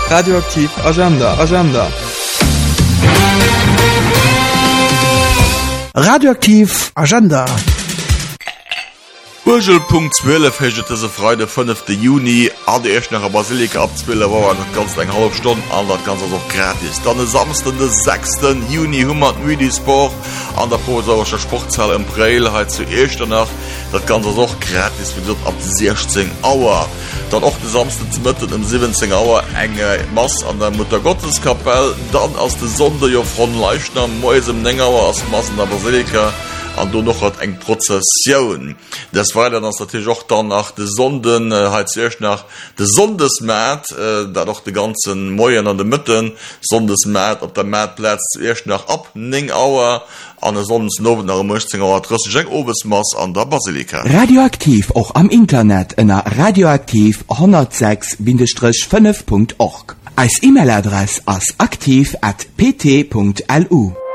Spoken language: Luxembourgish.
Radioaktiv Agenda. Radioaktiv Agenda. Urgelpunkt 12 heget se Freude 5. Juni an de echt nach Basilika abzwille war ganz eng halb Stunde an dat ganz auch gratis. Dann samsten den 6. Juni 100 Müdisport an der Posauerscher Sportzahl im Breilheit zu Echternach. Dat ganz auch gratis wie ab 16 Auer. Dann auch de samsten zu mitten um 17 Auer enge Mass an der Mutter Gotteskapelle. Dann aus de Sonde jo von Leichner Mäuse im Nengauer aus Massen der Basilika. Und du noch hat eng Prozession. Das war dann natürlich auch dann nach de Sonden zuerst nach de Sondesmat, da doch die ganzen Mäuen an de Mitten Sondesmat op der Matplatz zuerst nach ab 9 Auer an der Sonnensnoven nach 16 Auer Obesmaß an der Basilika. Radioaktiv auch am Internet in radioaktiv 106-5.org. Als E-Mail-Adresse als aktiv@pt.lu.